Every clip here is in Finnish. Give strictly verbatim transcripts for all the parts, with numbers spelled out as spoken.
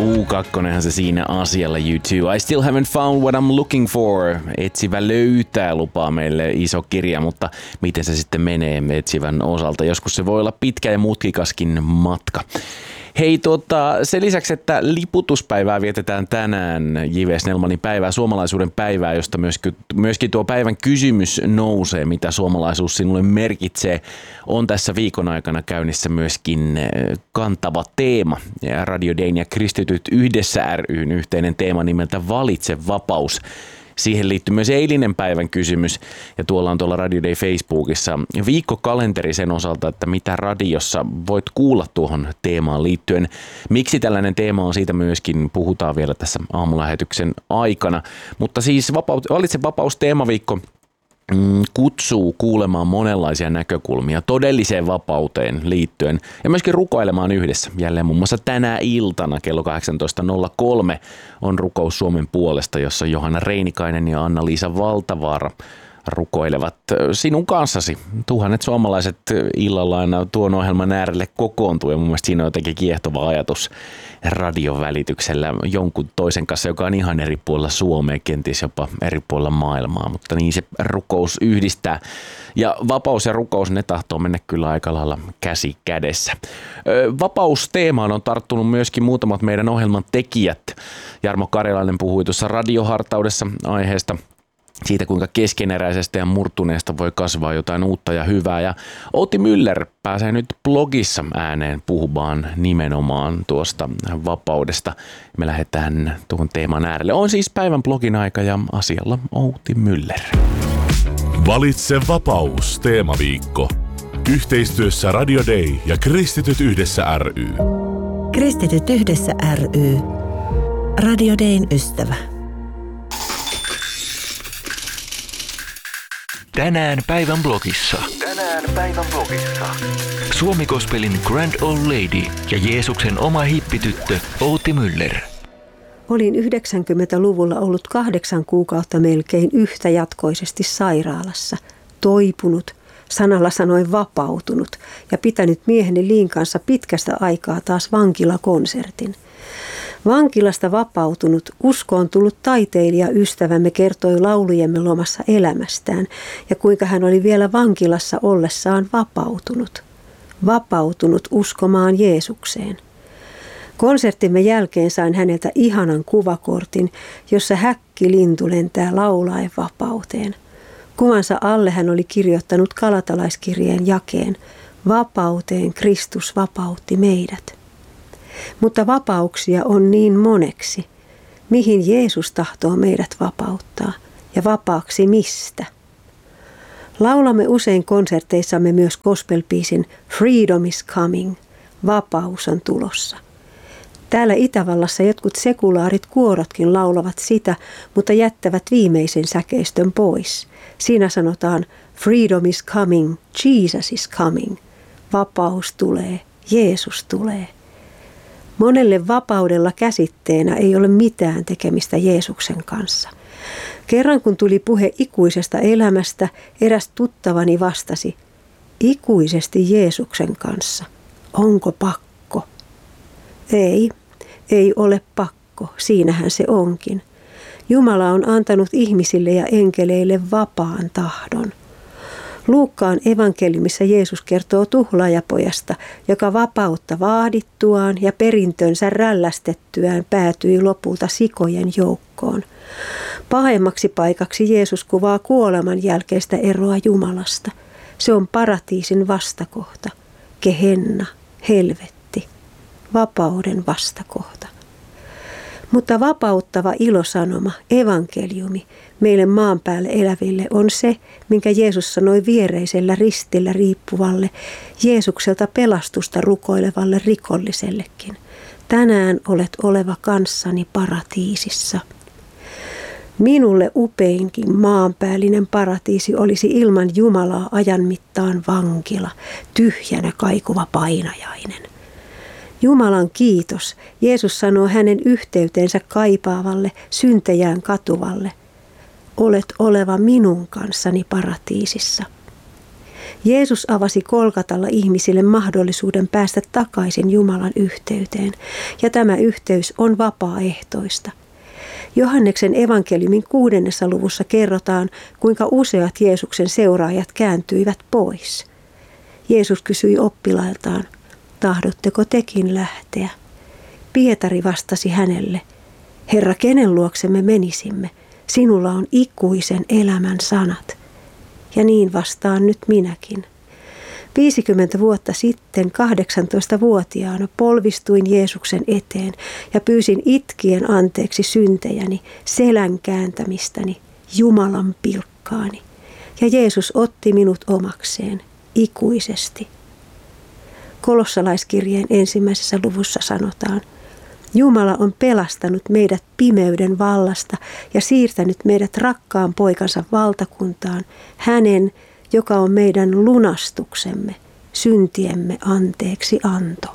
U kaksi se siinä asialla, You Too. I still haven't found what I'm looking for. Etsivä löytää lupaa meille iso kirja, mutta miten se sitten menee etsivän osalta? Joskus se voi olla pitkä ja mutkikaskin matka. Hei, tota, sen lisäksi, että liputuspäivää vietetään tänään, J V Snellmanin päivää, suomalaisuuden päivää, josta myöskin, myöskin tuo päivän kysymys nousee, mitä suomalaisuus sinulle merkitsee, on tässä viikon aikana käynnissä myöskin kantava teema. Ja Radio Dayn ja Kristityt yhdessä ry:n yhteinen teema nimeltä Valitse vapaus. Siihen liittyy myös eilinen päivän kysymys ja tuolla on tuolla Radio Day Facebookissa viikkokalenteri sen osalta, että mitä radiossa voit kuulla tuohon teemaan liittyen. Miksi tällainen teema on, siitä myöskin puhutaan vielä tässä aamulähetyksen aikana. Mutta siis vapaut, Valitse vapaus -teemaviikko kutsuu kuulemaan monenlaisia näkökulmia todelliseen vapauteen liittyen ja myöskin rukoilemaan yhdessä. Jälleen muun muassa tänä iltana kello kahdeksantoista nolla kolme on rukous Suomen puolesta, jossa Johanna Reinikainen ja Anna-Liisa Valtavaara rukoilevat sinun kanssasi. Tuhannet suomalaiset illalla aina tuon ohjelman äärelle kokoontuu ja mun mielestä siinä on jotenkin kiehtova ajatus radion välityksellä jonkun toisen kanssa, joka on ihan eri puolilla Suomea, kenties jopa eri puolilla maailmaa, mutta niin se rukous yhdistää. Ja vapaus ja rukous, ne tahtoo mennä kyllä aika lailla käsi kädessä. Vapausteemaan on tarttunut myöskin muutamat meidän ohjelman tekijät. Jarmo Karjalainen puhui tuossa radiohartaudessa aiheesta, siitä kuinka keskeneräisestä ja murtuneesta voi kasvaa jotain uutta ja hyvää. Ja Outi Müller pääsee nyt blogissa ääneen puhumaan nimenomaan tuosta vapaudesta. Me lähdetään tuon teeman äärelle. On siis päivän blogin aika ja asialla Outi Müller. Valitse vapaus -teemaviikko. Yhteistyössä Radio Day ja Kristityt yhdessä ry. Kristityt yhdessä ry. Radio Dayn ystävä. Tänään päivän blogissa. Tänään päivän blogissa. Suomi Gospelin Grand Old Lady ja Jeesuksen oma hippityttö Outi Müller. Olin yhdeksänkymmentäluvulla ollut kahdeksan kuukautta melkein yhtäjatkoisesti sairaalassa, toipunut, sanalla sanoen vapautunut ja pitänyt mieheni Liin kanssa pitkästä aikaa taas vankilakonsertin. Vankilasta vapautunut, uskoon tullut taiteilijaystävämme kertoi laulujemme lomassa elämästään ja kuinka hän oli vielä vankilassa ollessaan vapautunut. Vapautunut uskomaan Jeesukseen. Konserttimme jälkeen sain häneltä ihanan kuvakortin, jossa häkkilintu lentää laulaen vapauteen. Kuvansa alle hän oli kirjoittanut galatalaiskirjeen jakeen: Vapauteen Kristus vapautti meidät. Mutta vapauksia on niin moneksi. Mihin Jeesus tahtoo meidät vapauttaa ja vapaaksi mistä? Laulamme usein konserteissamme myös gospelbiisin Freedom is coming, vapaus on tulossa. Täällä Itävallassa jotkut sekulaarit kuorotkin laulavat sitä, mutta jättävät viimeisen säkeistön pois. Siinä sanotaan Freedom is coming, Jesus is coming. Vapaus tulee, Jeesus tulee. Monelle vapaudella käsitteenä ei ole mitään tekemistä Jeesuksen kanssa. Kerran kun tuli puhe ikuisesta elämästä, eräs tuttavani vastasi: ikuisesti Jeesuksen kanssa. Onko pakko? Ei, ei ole pakko, siinähän se onkin. Jumala on antanut ihmisille ja enkeleille vapaan tahdon. Luukkaan evankeliumissa Jeesus kertoo tuhlaajapojasta, joka vapautta vaadittuaan ja perintönsä rällästettyään päätyi lopulta sikojen joukkoon. Pahemmaksi paikaksi Jeesus kuvaa kuoleman jälkeistä eroa Jumalasta. Se on paratiisin vastakohta, Gehenna, helvetti, vapauden vastakohta. Mutta vapauttava ilosanoma, evankeliumi, meille maan päälle eläville on se, minkä Jeesus sanoi viereisellä ristillä riippuvalle, Jeesukselta pelastusta rukoilevalle rikollisellekin. Tänään olet oleva kanssani paratiisissa. Minulle upeinkin maanpäällinen paratiisi olisi ilman Jumalaa ajan mittaan vankila, tyhjänä kaikuva painajainen. Jumalan kiitos, Jeesus sanoo hänen yhteyteensä kaipaavalle, syntejään katuvalle: olet oleva minun kanssani paratiisissa. Jeesus avasi Kolkatalla ihmisille mahdollisuuden päästä takaisin Jumalan yhteyteen, ja tämä yhteys on vapaaehtoista. Johanneksen evankeliumin kuudennessa luvussa kerrotaan, kuinka useat Jeesuksen seuraajat kääntyivät pois. Jeesus kysyi oppilailtaan, tahdotteko tekin lähteä? Pietari vastasi hänelle, Herra, kenen luokse me menisimme? Sinulla on ikuisen elämän sanat. Ja niin vastaan nyt minäkin. viisikymmentä vuotta sitten kahdeksantoistavuotiaana polvistuin Jeesuksen eteen ja pyysin itkien anteeksi syntejäni, selän kääntämistäni, Jumalan pilkkaani. Ja Jeesus otti minut omakseen ikuisesti. Kolossalaiskirjeen ensimmäisessä luvussa sanotaan, Jumala on pelastanut meidät pimeyden vallasta ja siirtänyt meidät rakkaan poikansa valtakuntaan, hänen, joka on meidän lunastuksemme, syntiemme anteeksi anto.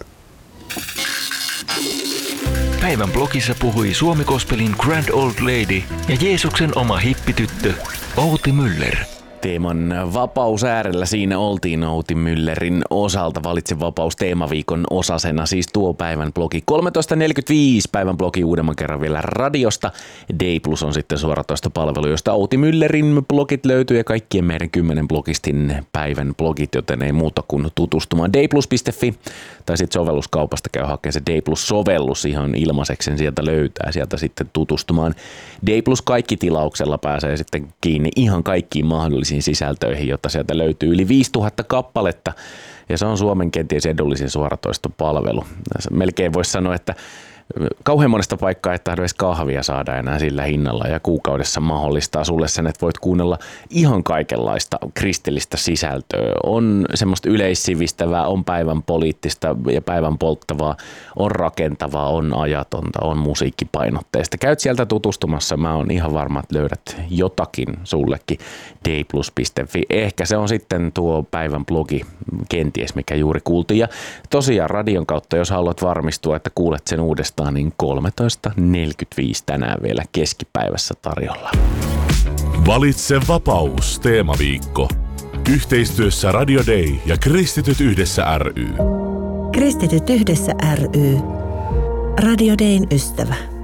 Päivän blogissa puhui Suomi Gospelin Grand Old Lady ja Jeesuksen oma hippityttö Outi Müller. Teeman vapaus äärellä siinä oltiin Outi Müllerin osalta. Valitse vapaus teemaviikon osasena, siis tuo päivän blogi. kolmetoista neljäkymmentäviisi päivän blogi uudemman kerran vielä radiosta. Day Plus on sitten suoratoistopalvelu, josta Outi Müllerin blogit löytyy ja kaikkien meidän kymmenen blogistin päivän blogit, joten ei muuta kuin tutustumaan dayplus piste fi tai sitten sovelluskaupasta käy hakemaan se Day Plus-sovellus ihan ilmaiseksi, sieltä löytää sieltä sitten tutustumaan. Day Plus kaikki tilauksella pääsee sitten kiinni ihan kaikkiin mahdollisiin sisältöihin, jotta sieltä löytyy yli viisituhatta kappaletta ja se on Suomen kenties edullisin suoratoistopalvelu. Melkein voisi sanoa, että kauhean monesta paikkaa et tahdo edes kahvia saada enää sillä hinnalla ja kuukaudessa mahdollistaa sulle sen, että voit kuunnella ihan kaikenlaista kristillistä sisältöä. On semmoista yleissivistävää, on päivän poliittista ja päivän polttavaa, on rakentavaa, on ajatonta, on musiikkipainotteista. Käyt sieltä tutustumassa, mä oon ihan varma, että löydät jotakin sullekin dayplus piste fi. Ehkä se on sitten tuo päivän blogi kenties, mikä juuri kuultiin. Ja tosiaan radion kautta, jos haluat varmistua, että kuulet sen uudestaan, niin kolmetoista neljäkymmentäviisi tänään vielä keskipäivässä tarjolla. Valitse vapaus teemaviikko. Yhteistyössä Radio Day ja Kristityt yhdessä ry. Kristityt yhdessä ry. Radio Dayn ystävä.